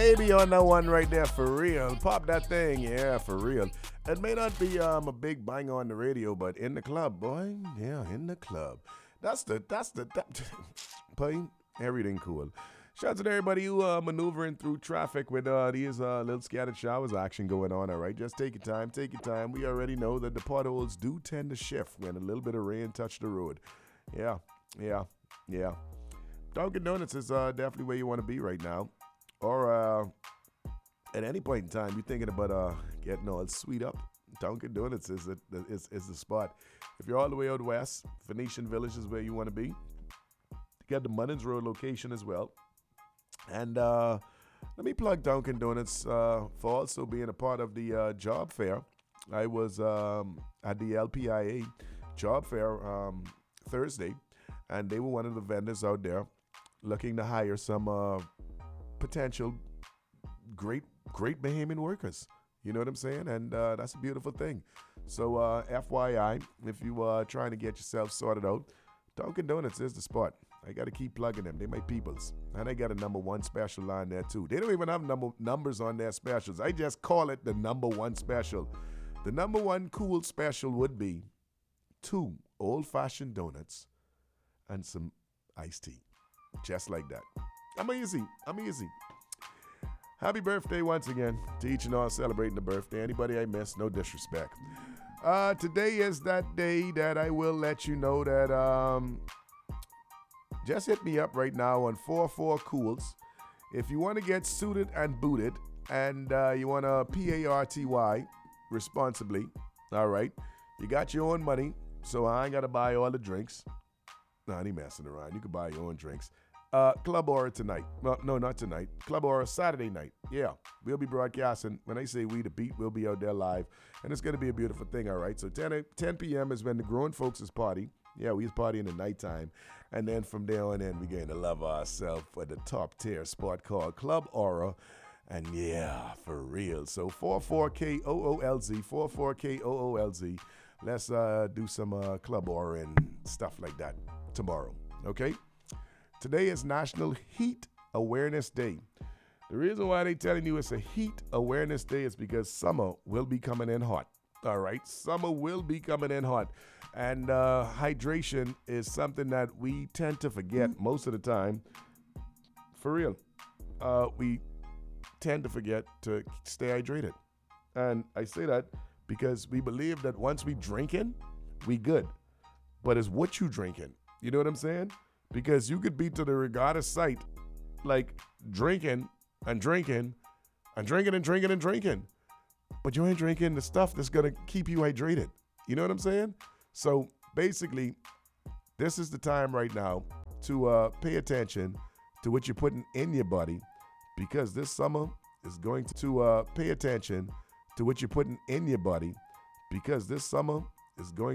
baby on that one right there for real. Pop that thing, yeah, for real. It may not be a big bang on the radio, but in the club, boy, yeah, in the club. That, boy, everything cool. Shout out to everybody who maneuvering through traffic with these little scattered showers action going on, all right? Just take your time, take your time. We already know that the potholes do tend to shift when a little bit of rain touch the road. Yeah, yeah, yeah. Dunkin' Donuts is definitely where you want to be right now. Or at any point in time, you're thinking about getting all sweet up. Dunkin' Donuts is the spot. If you're all the way out west, Phoenician Village is where you want to be. You got the Munnins Road location as well. And let me plug Dunkin' Donuts for also being a part of the job fair. I was at the LPIA job fair Thursday, and they were one of the vendors out there looking to hire some potential great Bahamian workers. You know what I'm saying? And that's a beautiful thing. So FYI, if you are trying to get yourself sorted out, Dunkin' Donuts is the spot. I got to keep plugging them. They my peoples. And they got a number one special on there, too. They don't even have numbers on their specials. I just call it the number one special. The number one cool special would be 2 old-fashioned donuts and some iced tea. Just like that. I'm easy. Happy birthday once again to each and all celebrating the birthday. Anybody I missed, no disrespect. Today is that day that I will let you know that just hit me up right now on 44 Cools. If you want to get suited and booted and you want to PARTY responsibly, all right, you got your own money, so I ain't got to buy all the drinks. Nah, I ain't messing around. You can buy your own drinks. Club Aura tonight. Well, no, not tonight. Club Aura Saturday night. Yeah, we'll be broadcasting. When I say we, the beat, we'll be out there live. And it's going to be a beautiful thing, all right? So 10 p.m. is when the grown folks is party. Yeah, we is partying in the nighttime. And then from there on in, we're going to love ourselves for the top tier spot called Club Aura. And yeah, for real. So 44KOOLZ, 44KOOLZ. Let's do some Club Aura and stuff like that tomorrow, okay? Today is National Heat Awareness Day. The reason why they telling you it's a Heat Awareness Day is because summer will be coming in hot. All right, summer will be coming in hot. And hydration is something that we tend to forget most of the time. For real, we tend to forget to stay hydrated. And I say that because we believe that once we drinking, we good. But it's what you drinking. You know what I'm saying? Because you could be to the regatta site, like drinking and drinking and drinking and drinking and drinking. But you ain't drinking the stuff that's going to keep you hydrated. You know what I'm saying? So basically, this is the time right now to pay attention to what you're putting in your body, because this summer is going to pay attention to what you're putting in your body, because this summer is going